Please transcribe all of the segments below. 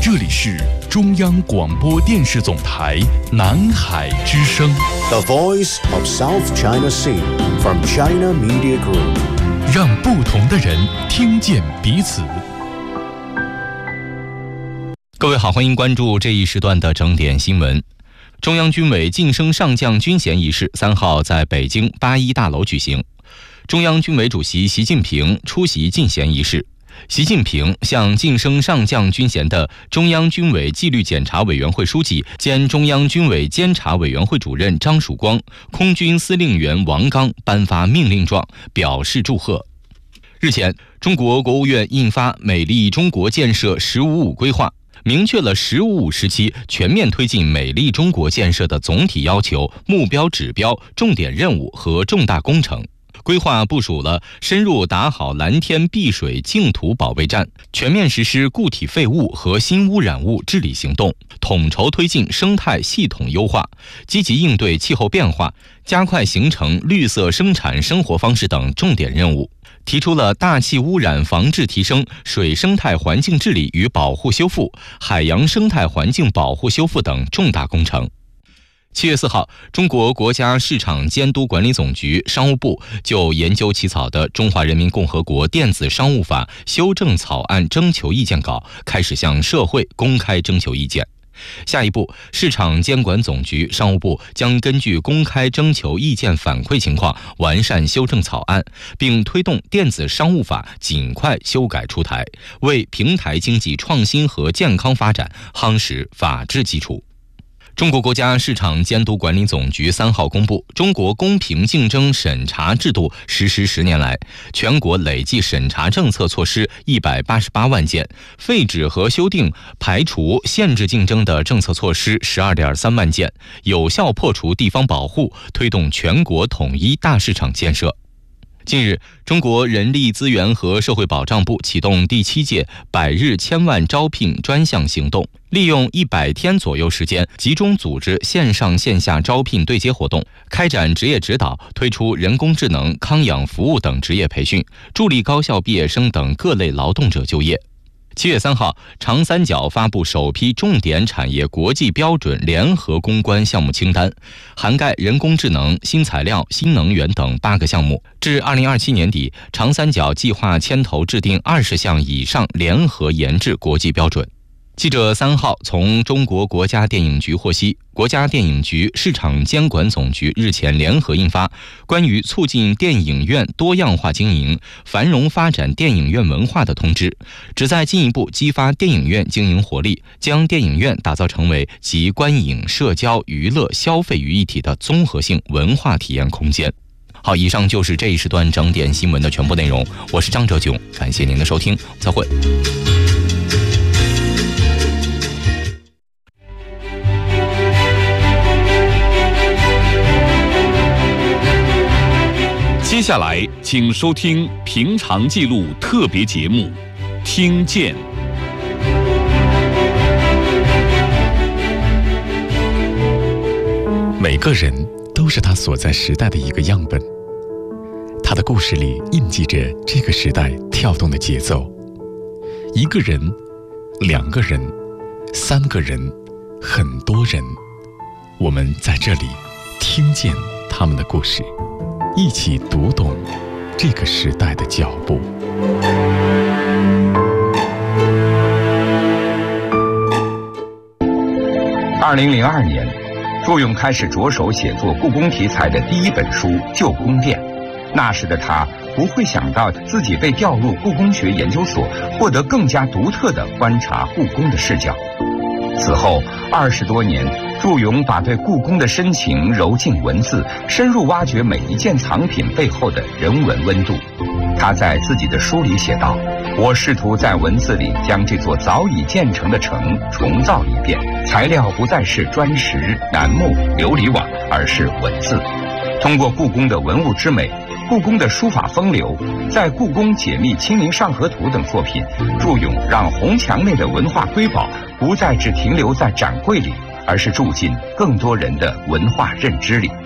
这里是中央广播电视总台南海之声 The Voice of South China Sea from China Media Group， 让不同的人听见彼此。 各位好，欢迎关注这一时段的整点新闻。中央军委晋升上将军衔仪式3号在北京81大楼举行，中央军委主席习近平出席晋衔仪式。习近平向晋升上将军衔的中央军委纪律检查委员会书记兼中央军委监察委员会主任张曙光、空军司令员王刚颁发命令状，表示祝贺。日前，中国国务院印发《美丽中国建设“15+5”规划》，明确了“15+5”时期全面推进美丽中国建设的总体要求、目标指标、重点任务和重大工程。规划部署了深入打好蓝天碧水净土保卫战，全面实施固体废物和新污染物治理行动，统筹推进生态系统优化，积极应对气候变化，加快形成绿色生产生活方式等重点任务，提出了大气污染防治提升、水生态环境治理与保护修复、海洋生态环境保护修复等重大工程。7月4号，中国国家市场监督管理总局、商务部就研究起草的《中华人民共和国电子商务法》修正草案征求意见稿开始向社会公开征求意见。下一步，市场监管总局、商务部将根据公开征求意见反馈情况，完善修正草案，并推动电子商务法尽快修改出台，为平台经济创新和健康发展夯实法治基础。中国国家市场监督管理总局3号公布，中国公平竞争审查制度实施10年来，全国累计审查政策措施188万件，废止和修订排除限制竞争的政策措施12.3万件，有效破除地方保护，推动全国统一大市场建设。近日，中国人力资源和社会保障部启动第7届100日千万招聘专项行动，利用100天左右时间，集中组织线上线下招聘对接活动，开展职业指导，推出人工智能、康养服务等职业培训，助力高校毕业生等各类劳动者就业。7月3号，长三角发布首批重点产业国际标准联合攻关项目清单，涵盖人工智能、新材料、新能源等8个项目。至2027年底，长三角计划牵头制定20项以上联合研制国际标准。记者3号从中国国家电影局获悉，国家电影局、市场监管总局日前联合印发《关于促进电影院多样化经营、繁荣发展电影院文化的通知》，旨在进一步激发电影院经营活力，将电影院打造成为集观影、社交、娱乐、消费于一体的综合性文化体验空间。好，以上就是这一时段整点新闻的全部内容，我是张哲炯，感谢您的收听，再会。 接下来，请收听平常记录特别节目《听见》。 每个人都是他所在时代的一个样本，他的故事里印记着这个时代跳动的节奏。一个人、2个人、3个人、很多人，我们在这里听见他们的故事，一起读懂这个时代的脚步。 2002年，祝永开始着手写作故宫题材的第一本书《旧宫殿》。那时的他不会想到自己被调入故宫学研究所，获得更加独特的观察故宫的视角。此后20多年，祝永把对故宫的深情揉进文字，深入挖掘每一件藏品背后的人文温度。他在自己的书里写道：“我试图在文字里将这座早已建成的城重造一遍，材料不再是砖石、楠木、琉璃瓦，而是文字。通过故宫的文物之美，故宫的书法风流，在故宫解密《清明上河图》等作品，祝永让红墙内的文化瑰宝不再只停留在展柜里，而是住进更多人的文化认知里。”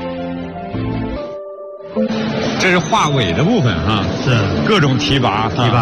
这是画尾的部分哈， 是各种提拔，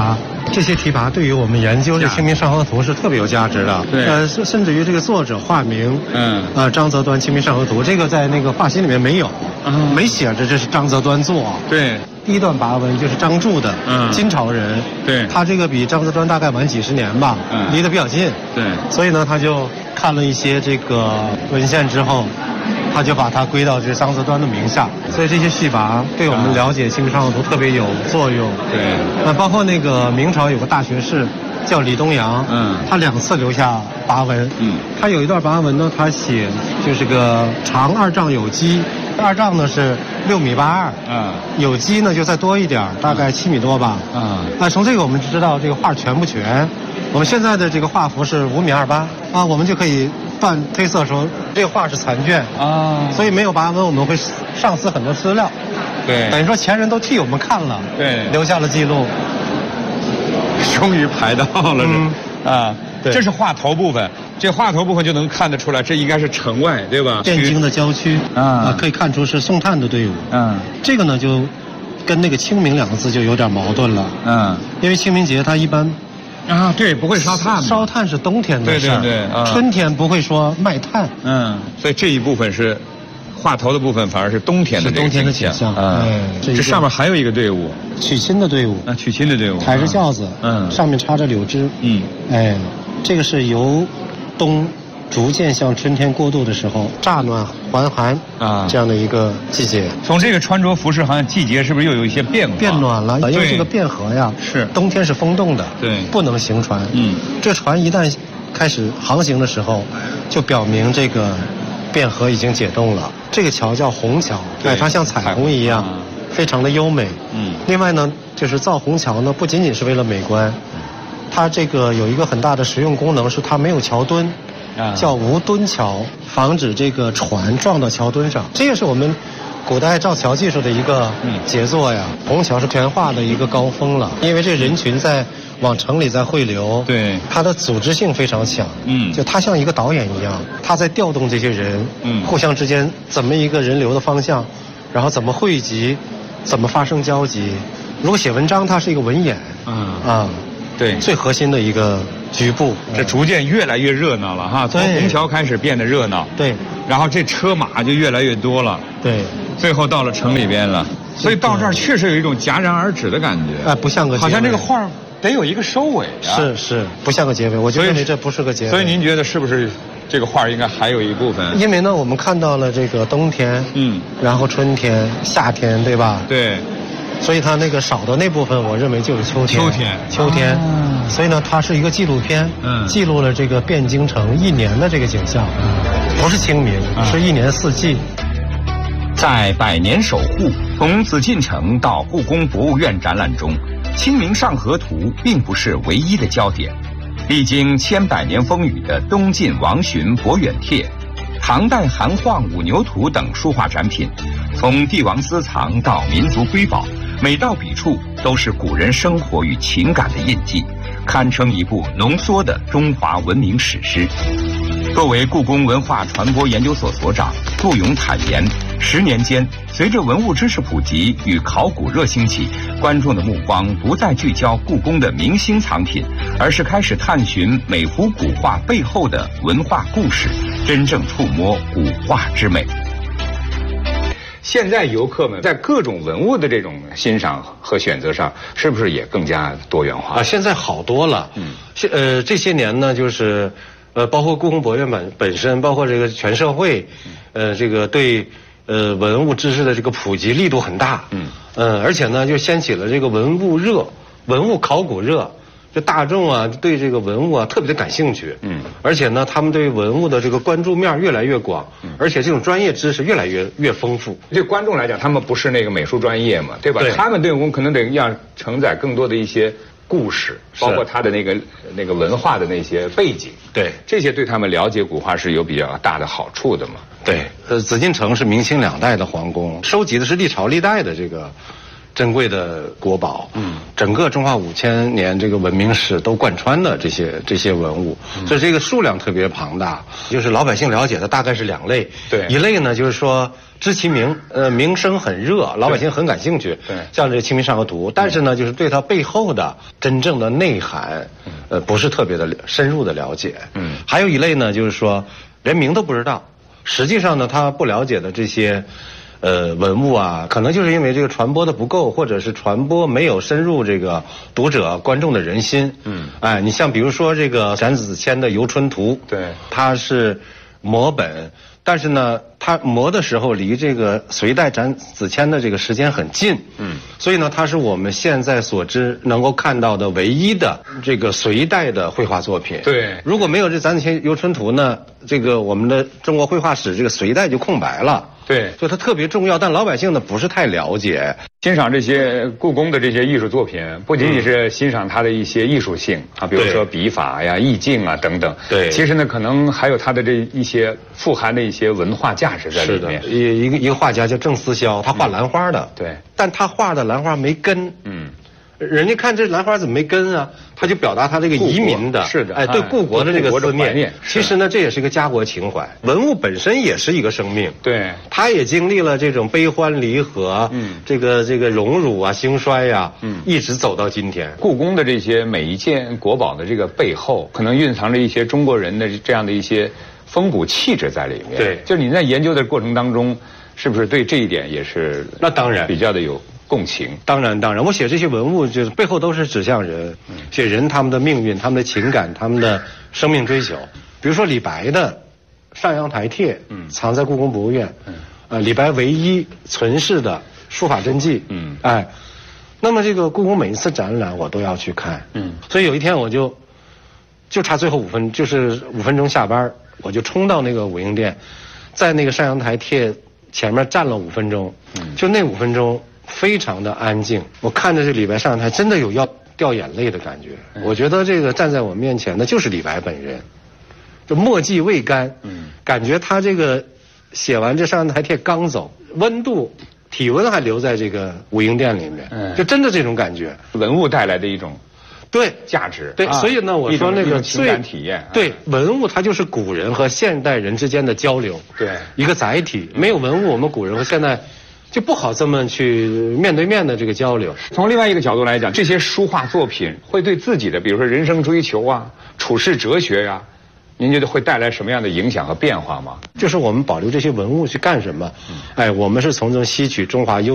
这些题跋对于我们研究这《清明上河图》是特别有价值的。 对， 甚至于这个作者化名，张择端《清明上河图》，这个在那个画心里面没有，没写着这是张择端作。 对， 第一段跋文就是张著的，金朝人。 对， 他这个比张择端大概晚几十年吧，离得比较近。 对， 所以呢，他就看了一些这个文献之后，他就把它归到这张择端的名下。所以这些序跋对我们了解《清明上河图》特别有作用。 对， 包括那个明朝有个大学士叫李东阳，他2次留下跋文。他有一段跋文呢，他写就是个长2丈有基，2丈呢是6.82米，有基呢就再多一点，大概7米多吧。那从这个我们就知道这个画全不全。我们现在的这个画幅是5.28米啊，我们就可以推测说这个画是残卷啊，所以没有跋文我们会丧失很多资料。 对， 等于说前人都替我们看了， 对， 留下了记录。 终于排到了对， 这是画头部分，这画头部分就能看得出来，这应该是城外，对吧？ 汴京的郊区可以看出是宋探的队伍。这个呢就跟那个清明2个字就有点矛盾了。因为清明节它一般对，不会烧炭， 烧炭是冬天的事儿， 对， 春天不会说卖炭。 所以这一部分是画头的部分，反而是冬天的景象。这上面还有一个队伍， 娶亲的队伍。 娶亲的队伍， 抬着轿子，上面插着柳枝。这个是由冬逐渐向春天过渡的时候，乍暖还寒这样的一个季节。 从这个穿着服饰，好像季节是不是又有一些变化？ 变暖了，因为这个汴河呀， 是冬天是封冻的， 对， 不能行船。这船一旦开始航行的时候，就表明这个汴河已经解冻了。这个桥叫虹桥，它像彩虹一样，非常的优美。另外呢，就是造虹桥呢，不仅仅是为了美观，它这个有一个很大的实用功能，是它没有桥墩，叫无墩桥，防止这个船撞到桥墩上。这也是我们古代造桥技术的一个杰作呀。虹桥是全化的一个高峰了，因为这人群往城里在汇流， 对， 它的组织性非常强。就它像一个导演一样，它在调动这些人，互相之间怎么一个人流的方向，然后怎么汇集，怎么发生交集。如果写文章，它是一个文演， 对， 最核心的一个局部。 这逐渐越来越热闹了哈，从虹桥开始变得热闹， 对， 然后这车马就越来越多了， 对， 最后到了城里边了，所以到这儿确实有一种戛然而止的感觉， 不像个结尾， 好像这个画得有一个收尾啊， 是不像个结尾，我就认为这不是个结尾。 所以您觉得是不是这个画应该还有一部分？ 因为呢，我们看到了这个冬天，然后春天、夏天，对吧？ 对。 所以它那个少的那部分，我认为就是秋天。所以呢，它是一个纪录片，记录了这个汴京城1年的这个景象，不是清明，是1年4季。 在百年守护从紫禁城到故宫博物院展览中，《清明上河图》并不是唯一的焦点。历经千百年风雨的东晋王洵《博远帖》、唐代韩晃《五牛图》等书画展品，从帝王私藏到民族瑰宝，每到笔处都是古人生活与情感的印记，堪称一部浓缩的中华文明史诗。作为故宫文化传播研究所所长，杜勇坦言，10年间，随着文物知识普及与考古热兴起，观众的目光不再聚焦故宫的明星藏品，而是开始探寻每幅古画背后的文化故事，真正触摸古画之美。现在游客们在各种文物的这种欣赏和选择上，是不是也更加多元化？ 现在好多了。这些年呢，就是包括故宫博物院本身，包括这个全社会，这个对文物知识的这个普及力度很大。而且呢，就掀起了这个文物热、文物考古热。就大众啊，对这个文物啊特别的感兴趣。而且呢，他们对文物的这个关注面越来越广，而且这种专业知识越来越丰富。 对观众来讲，他们不是那个美术专业嘛，对吧？对，他们对我们可能得要承载更多的一些故事，包括他的那个文化的那些背景。 对， 这些对他们了解古画是有比较大的好处的嘛。 对，紫禁城是明清2代的皇宫，收集的是历朝历代的这个珍贵的国宝。整个中华5000年这个文明史都贯穿的这些文物，所以这个数量特别庞大。就是老百姓了解的大概是2类。 对， 一类呢就是说知其名，名声很热，老百姓很感兴趣。 对， 像这《清明上河图》，但是呢，就是对它背后的真正的内涵，不是特别的深入的了解。还有一类呢，就是说连名都不知道，实际上呢，他不了解的这些。文物啊，可能就是因为这个传播的不够，或者是传播没有深入这个读者观众的人心。你像比如说这个展子谦的《游春图》， 对， 它是摹本，但是呢，它摹的时候离这个隋代展子谦的这个时间很近。所以呢，它是我们现在所知能够看到的唯一的这个隋代的绘画作品。 对， 如果没有这展子谦《游春图》呢，这个我们的中国绘画史这个隋代就空白了。 对， 所以它特别重要，但老百姓呢不是太了解。 欣赏这些故宫的这些艺术作品，不仅仅是欣赏它的一些艺术性啊，比如说笔法呀、意境啊等等。 对， 其实呢，可能还有它的这一些富含的一些文化价值在里面。 一个画家叫郑思肖，他画兰花的。 对， 但他画的兰花没根。人家看这兰花怎么没根啊？他就表达他这个移民的， 是的， 对故国的这个思念。 其实呢，这也是一个家国情怀。文物本身也是一个生命， 对， 他也经历了这种悲欢离合，这个荣辱啊、兴衰呀，一直走到今天。 故宫的这些每一件国宝的这个背后，可能蕴藏着一些中国人的这样的一些风骨气质在里面。 对， 就是你在研究的过程当中，是不是对这一点也是？ 那当然比较的有共情。 当然，我写这些文物，就是背后都是指向人，写人他们的命运、他们的情感、他们的生命追求。比如说李白的《上阳台帖》，藏在故宫博物院，李白唯一存世的书法真迹，那么这个故宫每一次展览我都要去看，所以有一天我就差最后5分钟下班，我就冲到那个武英殿，在那个《上阳台帖》前面站了5分钟，就那5分钟。非常的安静，我看着这李白上台，真的有要掉眼泪的感觉。我觉得这个站在我面前的就是李白本人，就墨迹未干，感觉他这个写完这上台帖刚走，体温还留在这个武英殿里面，就真的这种感觉， 文物带来的一种对价值。 对，所以呢，我说那个情感体验， 对文物它就是古人和现代人之间的交流， 对一个载体。没有文物，我们古人和现代。就不好这么去面对面的这个交流。 从另外一个角度来讲，这些书画作品会对自己的，比如说人生追求啊、处世哲学呀，您觉得会带来什么样的影响和变化吗？ 就是我们保留这些文物去干什么？我们是从中吸取中华优